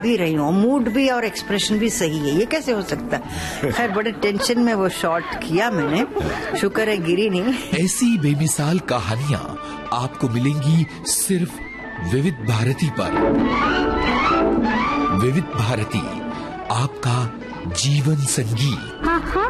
भी रही हूँ, मूड भी और एक्सप्रेशन भी सही है, ये कैसे हो सकता है। खैर बड़े टेंशन में वो शॉट किया मैंने, शुक्र है गिरी नहीं। ऐसी बेमिसाल कहानियाँ आपको मिलेंगी सिर्फ विविध भारती पर। विविध भारती, आपका जीवन संगीत।